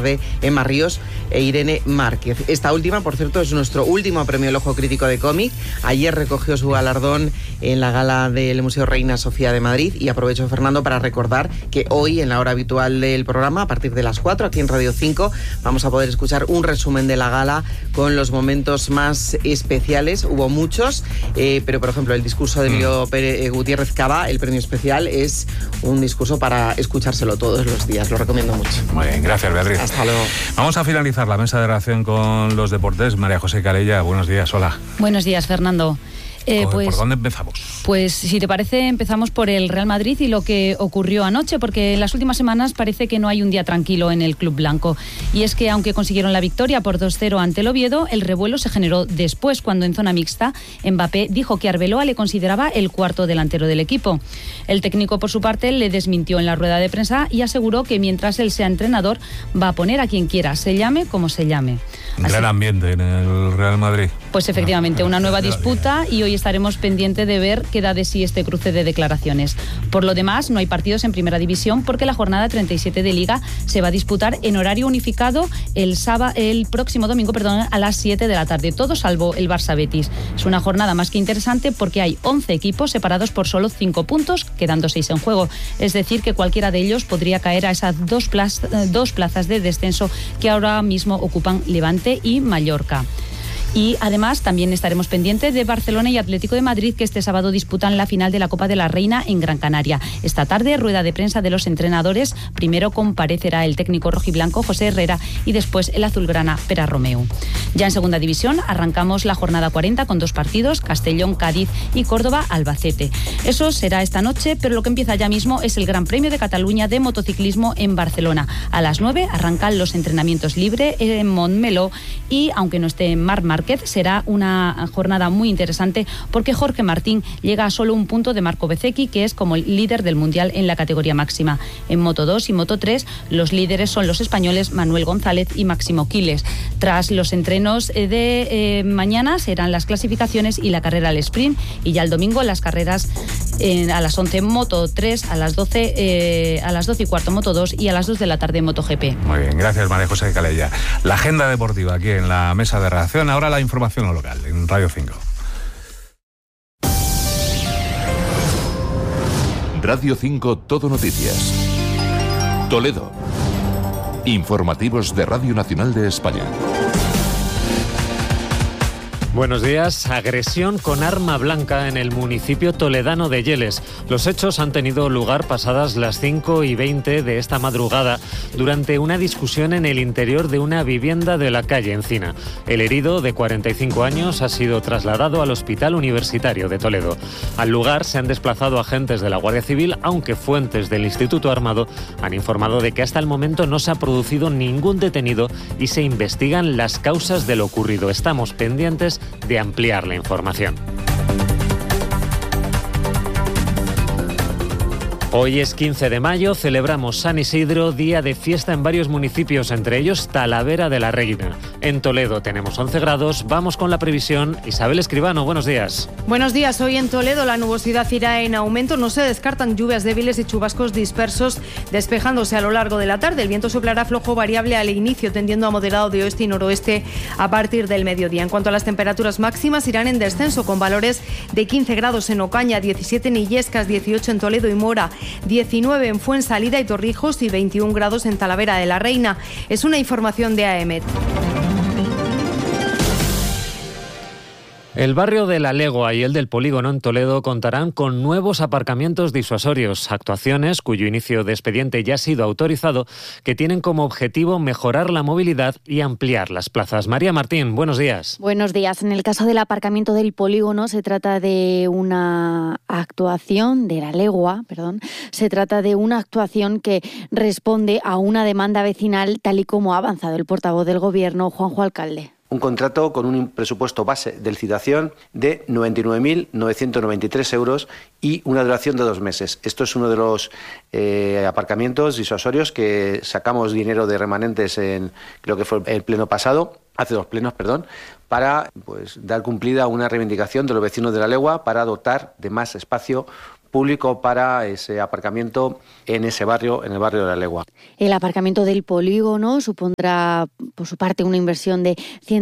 tarde Emma Ríos e Irene Márquez. Esta última, por cierto, es nuestro último premio El Ojo Crítico de Cómic. Ayer recogió su galardón en la gala del Museo Reina Sofía de Madrid y aprovecho, Fernando, para recordar que hoy, en la hora habitual del programa, a partir de las 4, aquí en Radio 5, vamos a poder escuchar un resumen de la gala con los momentos más especiales. Hubo muchos, pero por ejemplo el discurso de Emilio Gutiérrez Cava, el premio especial, es un discurso para escuchárselo todos los días. Lo recomiendo mucho. Muy bien, gracias, Beatriz. Hasta luego. Vamos a finalizar la mesa de redacción con los deportes. María José Calella, buenos días, hola. Buenos días, Fernando. ¿Por dónde empezamos? Pues si te parece, empezamos por el Real Madrid y lo que ocurrió anoche, porque en las últimas semanas parece que no hay un día tranquilo en el club blanco. Y es que aunque consiguieron la victoria por 2-0 ante el Oviedo, el revuelo se generó después, cuando en zona mixta Mbappé dijo que Arbeloa le consideraba el cuarto delantero del equipo. El técnico, por su parte, le desmintió en la rueda de prensa y aseguró que mientras él sea entrenador va a poner a quien quiera, se llame como se llame. Gran ambiente en el Real Madrid. Pues efectivamente, una nueva disputa y hoy estaremos pendientes de ver qué da de sí este cruce de declaraciones. Por lo demás, no hay partidos en Primera División porque la jornada 37 de Liga se va a disputar en horario unificado el próximo domingo, a las 7 de la tarde, todo salvo el Barça-Betis. Es una jornada más que interesante porque hay 11 equipos separados por solo 5 puntos, quedando 6 en juego. Es decir, que cualquiera de ellos podría caer a esas dos plazas de descenso que ahora mismo ocupan Levante y Mallorca. Y además también estaremos pendientes de Barcelona y Atlético de Madrid, que este sábado disputan la final de la Copa de la Reina en Gran Canaria. Esta tarde, rueda de prensa de los entrenadores. Primero comparecerá el técnico rojiblanco José Herrera y después el azulgrana Pere Romeu. Ya en segunda división arrancamos la jornada 40 con 2 partidos, Castellón, Cádiz y Córdoba, Albacete. Eso será esta noche, pero lo que empieza ya mismo es el Gran Premio de Cataluña de motociclismo en Barcelona. A las 9 arrancan los entrenamientos libres en Montmeló y, aunque no esté Marc Márquez, será una jornada muy interesante porque Jorge Martín llega a solo un punto de Marco Bezzecchi, que es como el líder del Mundial en la categoría máxima. En Moto 2 y Moto 3 los líderes son los españoles Manuel González y Máximo Quiles. Tras los entrenos de mañana serán las clasificaciones y la carrera al sprint, y ya el domingo las carreras a las 11 Moto 3, a las 12 y cuarto Moto 2 y a las 2 de la tarde Moto GP. Muy bien, gracias, María José Calella. La agenda deportiva aquí en la mesa de redacción. Ahora la información local en Radio 5. Radio 5 Todo Noticias. Toledo. Informativos de Radio Nacional de España. Buenos días. Agresión con arma blanca en el municipio toledano de Yeles. Los hechos han tenido lugar pasadas las 5:20 de esta madrugada durante una discusión en el interior de una vivienda de la calle Encina. El herido, de 45 años, ha sido trasladado al Hospital Universitario de Toledo. Al lugar se han desplazado agentes de la Guardia Civil, aunque fuentes del Instituto Armado han informado de que hasta el momento no se ha producido ningún detenido y se investigan las causas de lo ocurrido. Estamos pendientes de ampliar la información. Hoy es 15 de mayo, celebramos San Isidro, día de fiesta en varios municipios, entre ellos Talavera de la Reina. En Toledo tenemos 11 grados, vamos con la previsión. Isabel Escribano, buenos días. Buenos días, hoy en Toledo la nubosidad irá en aumento, no se descartan lluvias débiles y chubascos dispersos, despejándose a lo largo de la tarde. El viento soplará flojo variable al inicio, tendiendo a moderado de oeste y noroeste a partir del mediodía. En cuanto a las temperaturas máximas, irán en descenso, con valores de 15 grados en Ocaña, 17 en Illescas, 18 en Toledo y Mora, 19 en Fuensalida y Torrijos y 21 grados en Talavera de la Reina. Es una información de AEMET. El barrio de La Legua y el del Polígono en Toledo contarán con nuevos aparcamientos disuasorios, actuaciones cuyo inicio de expediente ya ha sido autorizado, que tienen como objetivo mejorar la movilidad y ampliar las plazas. María Martín, buenos días. Buenos días. En el caso del aparcamiento del Polígono se trata de una actuación, de La Legua, se trata de una actuación que responde a una demanda vecinal, tal y como ha avanzado el portavoz del Gobierno, Juanjo Alcalde. Un contrato con un presupuesto base de licitación de 99.993 euros y una duración de 2 meses. Esto es uno de los aparcamientos disuasorios que sacamos dinero de remanentes en, creo que fue el pleno pasado, hace 2 plenos, para dar cumplida a una reivindicación de los vecinos de La Legua para dotar de más espacio público para ese aparcamiento en ese barrio, en el barrio de La Legua. El aparcamiento del polígono supondrá, por su parte, una inversión de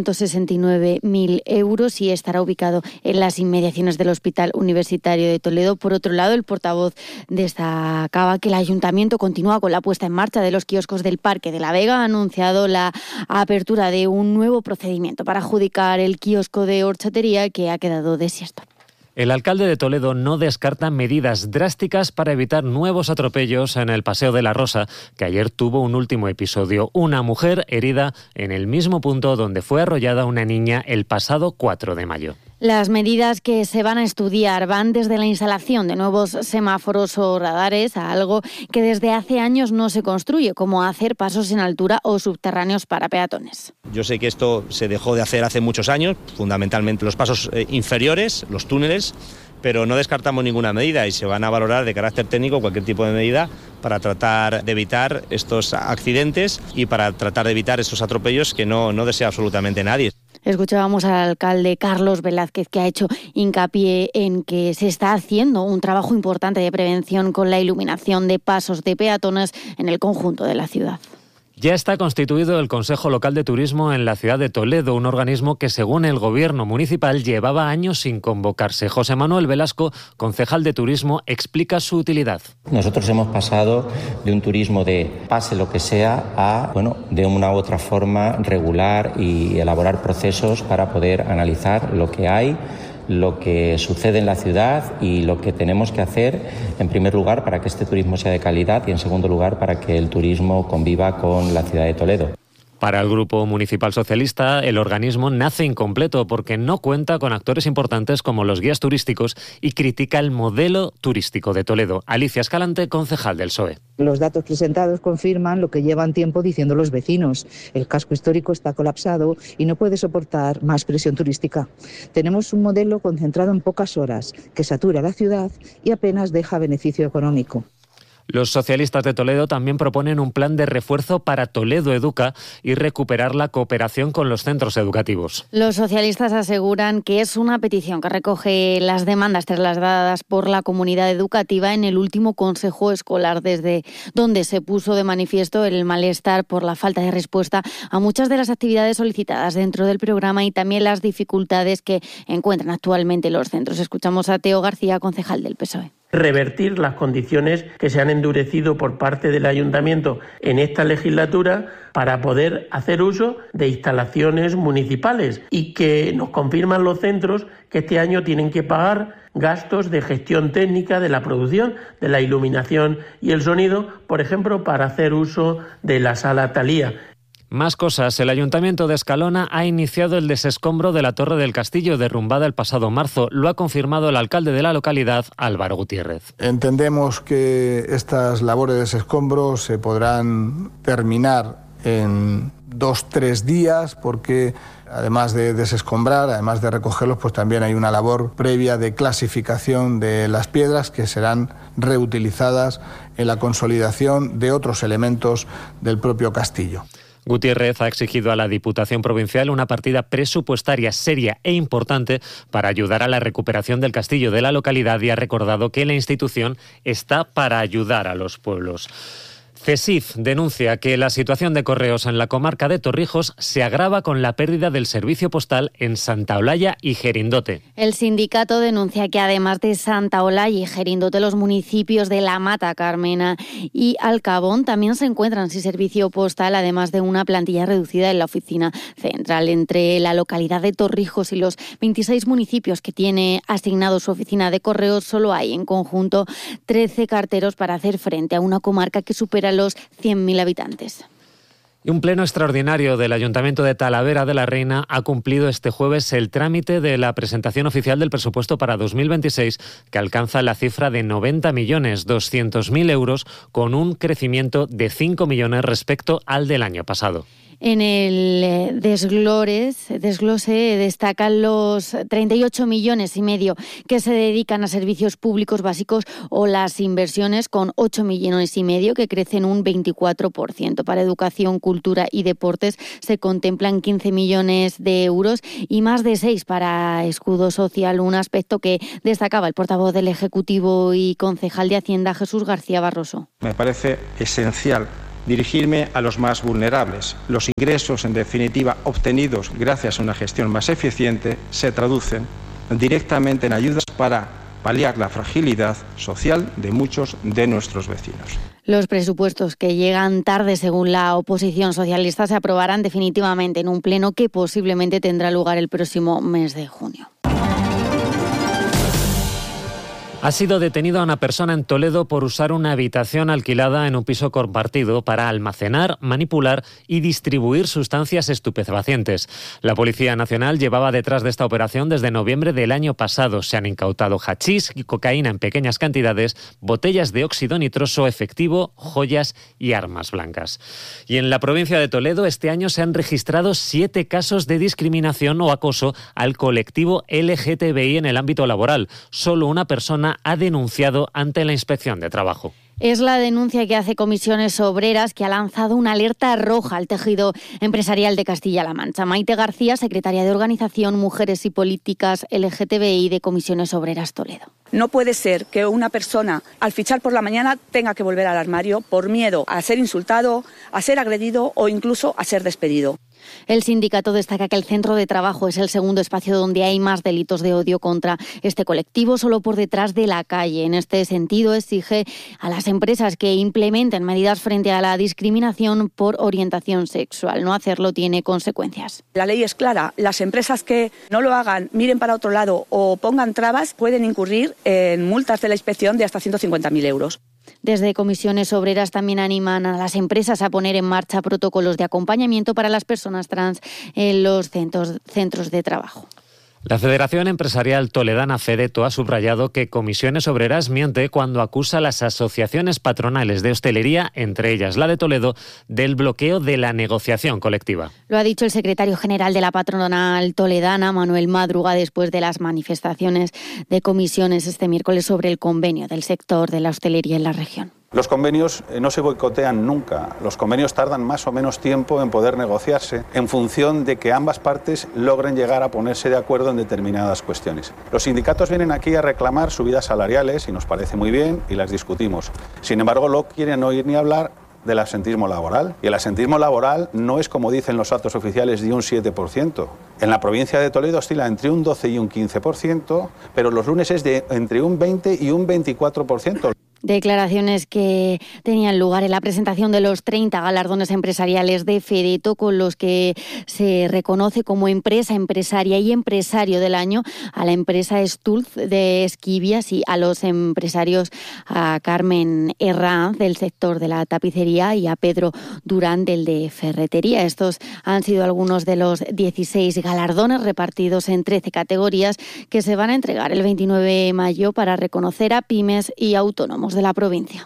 169.000 euros y estará ubicado en las inmediaciones del Hospital Universitario de Toledo. Por otro lado, el portavoz destacaba que el Ayuntamiento continúa con la puesta en marcha de los kioscos del Parque de la Vega. Ha anunciado la apertura de un nuevo procedimiento para adjudicar el kiosco de horchatería que ha quedado desierto. El alcalde de Toledo no descarta medidas drásticas para evitar nuevos atropellos en el Paseo de la Rosa, que ayer tuvo un último episodio. Una mujer herida en el mismo punto donde fue arrollada una niña el pasado 4 de mayo. Las medidas que se van a estudiar van desde la instalación de nuevos semáforos o radares a algo que desde hace años no se construye, como hacer pasos en altura o subterráneos para peatones. Yo sé que esto se dejó de hacer hace muchos años, fundamentalmente los pasos inferiores, los túneles, pero no descartamos ninguna medida y se van a valorar de carácter técnico cualquier tipo de medida para tratar de evitar estos accidentes y para tratar de evitar estos atropellos que no desea absolutamente nadie. Escuchábamos al alcalde Carlos Velázquez, que ha hecho hincapié en que se está haciendo un trabajo importante de prevención con la iluminación de pasos de peatones en el conjunto de la ciudad. Ya está constituido el Consejo Local de Turismo en la ciudad de Toledo, un organismo que, según el gobierno municipal, llevaba años sin convocarse. José Manuel Velasco, concejal de Turismo, explica su utilidad. Nosotros hemos pasado de un turismo de pase lo que sea a, de una u otra forma regular y elaborar procesos para poder analizar lo que hay, lo que sucede en la ciudad y lo que tenemos que hacer, en primer lugar, para que este turismo sea de calidad y, en segundo lugar, para que el turismo conviva con la ciudad de Toledo. Para el Grupo Municipal Socialista, el organismo nace incompleto porque no cuenta con actores importantes como los guías turísticos y critica el modelo turístico de Toledo. Alicia Escalante, concejal del PSOE. Los datos presentados confirman lo que llevan tiempo diciendo los vecinos. El casco histórico está colapsado y no puede soportar más presión turística. Tenemos un modelo concentrado en pocas horas, que satura la ciudad y apenas deja beneficio económico. Los socialistas de Toledo también proponen un plan de refuerzo para Toledo Educa y recuperar la cooperación con los centros educativos. Los socialistas aseguran que es una petición que recoge las demandas trasladadas por la comunidad educativa en el último consejo escolar, desde donde se puso de manifiesto el malestar por la falta de respuesta a muchas de las actividades solicitadas dentro del programa y también las dificultades que encuentran actualmente los centros. Escuchamos a Teo García, concejal del PSOE. Revertir las condiciones que se han endurecido por parte del Ayuntamiento en esta legislatura para poder hacer uso de instalaciones municipales y que nos confirman los centros que este año tienen que pagar gastos de gestión técnica de la producción, de la iluminación y el sonido, por ejemplo, para hacer uso de la sala Thalía. Más cosas. El Ayuntamiento de Escalona ha iniciado el desescombro de la Torre del Castillo, derrumbada el pasado marzo. Lo ha confirmado el alcalde de la localidad, Álvaro Gutiérrez. Entendemos que estas labores de desescombro se podrán terminar en 2-3 días, porque además de desescombrar, además de recogerlos, pues también hay una labor previa de clasificación de las piedras que serán reutilizadas en la consolidación de otros elementos del propio castillo. Gutiérrez ha exigido a la Diputación Provincial una partida presupuestaria seria e importante para ayudar a la recuperación del castillo de la localidad y ha recordado que la institución está para ayudar a los pueblos. CESIF denuncia que la situación de correos en la comarca de Torrijos se agrava con la pérdida del servicio postal en Santa Olalla y Jerindote. El sindicato denuncia que además de Santa Olalla y Jerindote, los municipios de La Mata, Carmena y Alcabón también se encuentran sin servicio postal, además de una plantilla reducida en la oficina central. Entre la localidad de Torrijos y los 26 municipios que tiene asignado su oficina de correos, solo hay en conjunto 13 carteros para hacer frente a una comarca que supera los 100.000 habitantes. Y un pleno extraordinario del Ayuntamiento de Talavera de la Reina ha cumplido este jueves el trámite de la presentación oficial del presupuesto para 2026, que alcanza la cifra de 90.200.000 euros, con un crecimiento de 5 millones respecto al del año pasado. En el desglose destacan los 38,5 millones que se dedican a servicios públicos básicos o las inversiones con 8,5 millones que crecen un 24%. Para educación, cultura y deportes se contemplan 15 millones de euros y más de 6 para escudo social, un aspecto que destacaba el portavoz del Ejecutivo y concejal de Hacienda, Jesús García Barroso. Me parece esencial dirigirme a los más vulnerables. Los ingresos, en definitiva, obtenidos gracias a una gestión más eficiente, se traducen directamente en ayudas para paliar la fragilidad social de muchos de nuestros vecinos. Los presupuestos, que llegan tarde según la oposición socialista, se aprobarán definitivamente en un pleno que posiblemente tendrá lugar el próximo mes de junio. Ha sido detenida una persona en Toledo por usar una habitación alquilada en un piso compartido para almacenar, manipular y distribuir sustancias estupefacientes. La Policía Nacional llevaba detrás de esta operación desde noviembre del año pasado. Se han incautado hachís y cocaína en pequeñas cantidades, botellas de óxido nitroso, efectivo, joyas y armas blancas. Y en la provincia de Toledo este año se han registrado 7 casos de discriminación o acoso al colectivo LGTBI en el ámbito laboral. Solo una persona ha denunciado ante la Inspección de Trabajo. Es la denuncia que hace Comisiones Obreras, que ha lanzado una alerta roja al tejido empresarial de Castilla-La Mancha. Maite García, secretaria de Organización, Mujeres y Políticas LGTBI de Comisiones Obreras Toledo. No puede ser que una persona, al fichar por la mañana, tenga que volver al armario por miedo a ser insultado, a ser agredido o incluso a ser despedido. El sindicato destaca que el centro de trabajo es el segundo espacio donde hay más delitos de odio contra este colectivo, solo por detrás de la calle. En este sentido, exige a las empresas que implementen medidas frente a la discriminación por orientación sexual. No hacerlo tiene consecuencias. La ley es clara. Las empresas que no lo hagan, miren para otro lado o pongan trabas, pueden incurrir en multas de la inspección de hasta 150.000 euros. Desde Comisiones Obreras también animan a las empresas a poner en marcha protocolos de acompañamiento para las personas trans en los centros de trabajo. La Federación Empresarial Toledana Fedeto ha subrayado que Comisiones Obreras miente cuando acusa a las asociaciones patronales de hostelería, entre ellas la de Toledo, del bloqueo de la negociación colectiva. Lo ha dicho el secretario general de la patronal toledana, Manuel Madruga, después de las manifestaciones de comisiones este miércoles sobre el convenio del sector de la hostelería en la región. Los convenios no se boicotean nunca. Los convenios tardan más o menos tiempo en poder negociarse en función de que ambas partes logren llegar a ponerse de acuerdo en determinadas cuestiones. Los sindicatos vienen aquí a reclamar subidas salariales y nos parece muy bien y las discutimos. Sin embargo, no quieren oír ni hablar del absentismo laboral. Y el absentismo laboral no es, como dicen los datos oficiales, de un 7%. En la provincia de Toledo oscila entre un 12 y un 15%, pero los lunes es de entre un 20 y un 24%. Declaraciones que tenían lugar en la presentación de los 30 galardones empresariales de Fedeto, con los que se reconoce como empresa, empresaria y empresario del año a la empresa Stulz de Esquivias y a los empresarios, a Carmen Herranz del sector de la tapicería y a Pedro Durán del de ferretería. Estos han sido algunos de los 16 galardones repartidos en 13 categorías que se van a entregar el 29 de mayo para reconocer a pymes y autónomos de la provincia.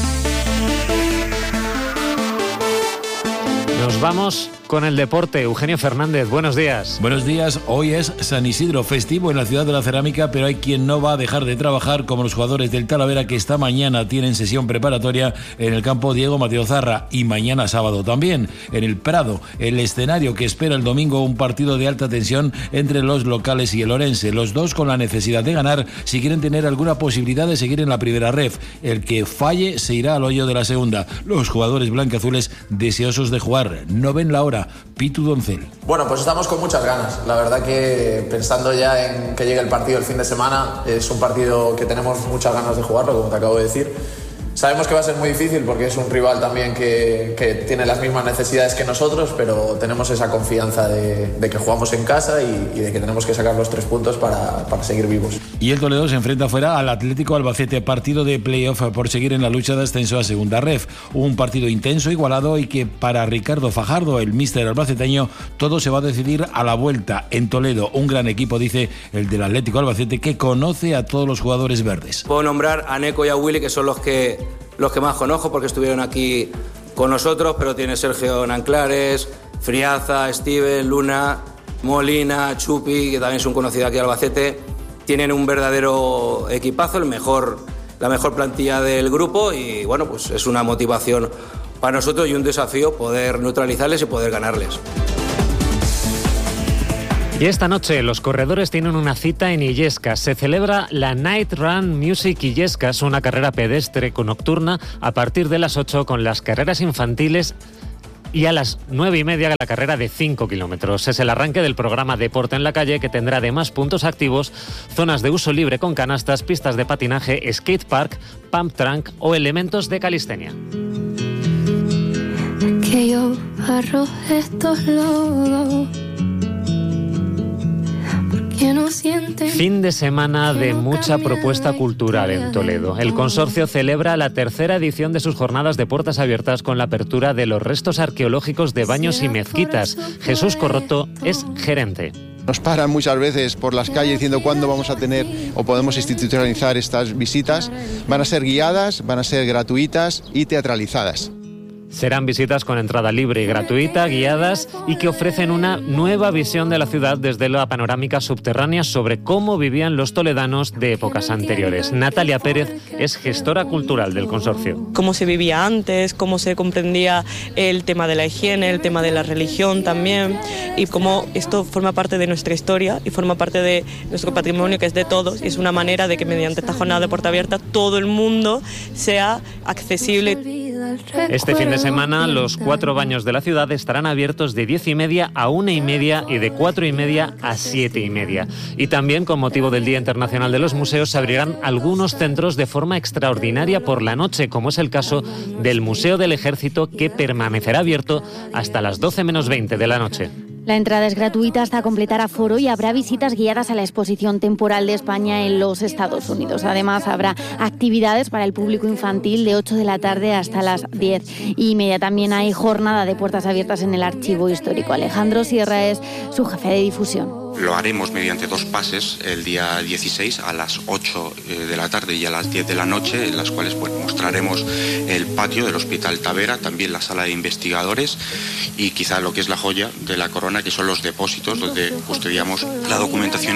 Nos vamos con el deporte. Eugenio Fernández, buenos días. Buenos días. Hoy es San Isidro, festivo en la ciudad de la cerámica, pero hay quien no va a dejar de trabajar, como los jugadores del Talavera, que esta mañana tienen sesión preparatoria en el campo Diego Mateo Zarra, y mañana sábado también en el Prado, el escenario que espera el domingo un partido de alta tensión entre los locales y el Orense, los dos con la necesidad de ganar si quieren tener alguna posibilidad de seguir en la primera ref. El que falle se irá al hoyo de la segunda. Los jugadores blancazules deseosos de jugar no ven la hora. Pitu Doncel. Bueno, pues estamos con muchas ganas. La verdad que pensando ya en que llegue el partido el fin de semana, es un partido que tenemos muchas ganas de jugarlo, como te acabo de decir. Sabemos que va a ser muy difícil porque es un rival también que tiene las mismas necesidades que nosotros, pero tenemos esa confianza de que jugamos en casa y de que tenemos que sacar los 3 puntos para seguir vivos. Y el Toledo se enfrenta fuera al Atlético Albacete, partido de playoff por seguir en la lucha de ascenso a segunda ref. Un partido intenso, igualado, y que para Ricardo Fajardo, el míster albaceteño, todo se va a decidir a la vuelta en Toledo. Un gran equipo, dice el del Atlético Albacete, que conoce a todos los jugadores verdes. Puedo nombrar a Neco y a Willy, que son los que más conozco porque estuvieron aquí con nosotros, pero tiene Sergio Nanclares, Friaza, Steven, Luna, Molina, Chupi, que también son conocidos aquí en Albacete, tienen un verdadero equipazo, la mejor plantilla del grupo y bueno, pues es una motivación para nosotros y un desafío poder neutralizarles y poder ganarles. Y esta noche los corredores tienen una cita en Illescas. Se celebra la Night Run Music Illescas, una carrera pedestre nocturna a partir de las 8 con las carreras infantiles y a las 9:30 la carrera de 5 kilómetros. Es el arranque del programa Deporte en la Calle, que tendrá además puntos activos, zonas de uso libre con canastas, pistas de patinaje, skate park, pump track o elementos de calistenia. Que yo barro estos lodos. Fin de semana de mucha propuesta cultural en Toledo. El consorcio celebra la tercera edición de sus jornadas de puertas abiertas con la apertura de los restos arqueológicos de baños y mezquitas. Jesús Corroto es gerente. Nos paran muchas veces por las calles diciendo cuándo vamos a tener o podemos institucionalizar estas visitas. Van a ser guiadas, van a ser gratuitas y teatralizadas. Serán visitas con entrada libre y gratuita, guiadas y que ofrecen una nueva visión de la ciudad desde la panorámica subterránea sobre cómo vivían los toledanos de épocas anteriores. Natalia Pérez es gestora cultural del consorcio. Cómo se vivía antes, cómo se comprendía el tema de la higiene, el tema de la religión también, y cómo esto forma parte de nuestra historia y forma parte de nuestro patrimonio, que es de todos, y es una manera de que mediante esta jornada de puerta abierta todo el mundo sea accesible. Este fin de semana los 4 baños de la ciudad estarán abiertos de 10:30 a 1:30 y de 4:30 a 7:30. Y también, con motivo del Día Internacional de los Museos, se abrirán algunos centros de forma extraordinaria por la noche, como es el caso del Museo del Ejército, que permanecerá abierto hasta las 12:20 de la noche. La entrada es gratuita hasta completar aforo y habrá visitas guiadas a la exposición temporal de España en los Estados Unidos. Además, habrá actividades para el público infantil de 8 de la tarde hasta las 10:30. También hay jornada de puertas abiertas en el Archivo Histórico. Alejandro Sierra es su jefe de difusión. Lo haremos mediante 2 pases el día 16 a las 8 de la tarde y a las 10 de la noche, en las cuales mostraremos el patio del Hospital Tavera, también la sala de investigadores y quizá lo que es la joya de la corona, que son los depósitos donde custodiamos la documentación